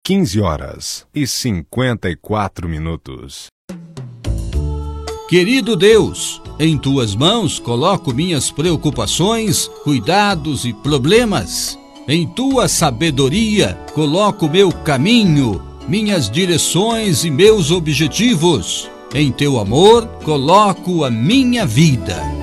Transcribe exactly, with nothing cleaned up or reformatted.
quinze horas e cinquenta e quatro minutos. Querido Deus, em tuas mãos coloco minhas preocupações, cuidados e problemas. Em tua sabedoria coloco meu caminho, minhas direções e meus objetivos. Em teu amor coloco a minha vida.